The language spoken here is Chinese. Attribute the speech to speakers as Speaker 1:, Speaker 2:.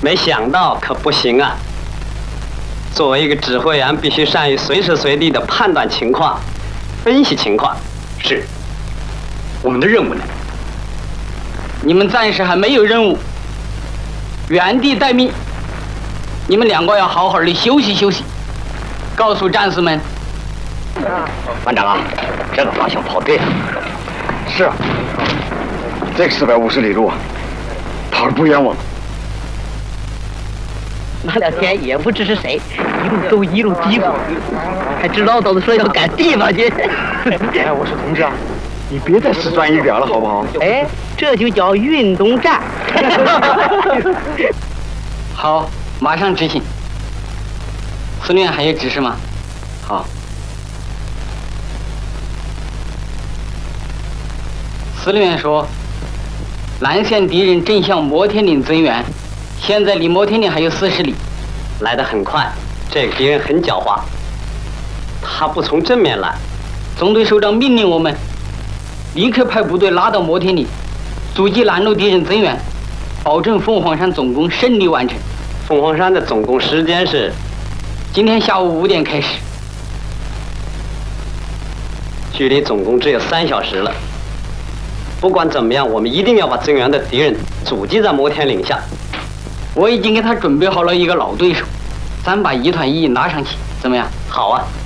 Speaker 1: 没想到可不行啊！作为一个指挥员，必须善于随时随地的判断情况、分析情况。
Speaker 2: 是，我们的任务呢？
Speaker 3: 你们暂时还没有任务，原地待命。你们两个要好好的休息休息。告诉战士们，
Speaker 2: 班长啊，这个方向跑对了。是啊，这个450里路啊，跑得不冤枉。
Speaker 4: 那两天也不知是谁，一路走一路嘀咕，还直唠叨的说要赶地方去。
Speaker 2: 哎，我说同志啊，你别再死钻一边了，好不好？
Speaker 4: 哎，这就叫运动战。
Speaker 3: 好，马上执行。司令还有指示吗？好。司令员说，蓝线敌人正向摩天岭增援，现在离摩天岭还有40里，
Speaker 1: 来得很快。这个敌人很狡猾，他不从正面来。
Speaker 3: 总队首长命令我们立刻派部队拉到摩天岭，阻击拦路敌人增援，保证凤凰山总攻顺利完成。
Speaker 1: 凤凰山的总攻时间是
Speaker 3: 今天下午5点开始，
Speaker 1: 距离总攻只有3小时了。不管怎么样，我们一定要把增援的敌人阻击在摩天岭下。
Speaker 3: 我已经给他准备好了一个老对手，咱把1团1拉上去，怎么样？
Speaker 1: 好啊。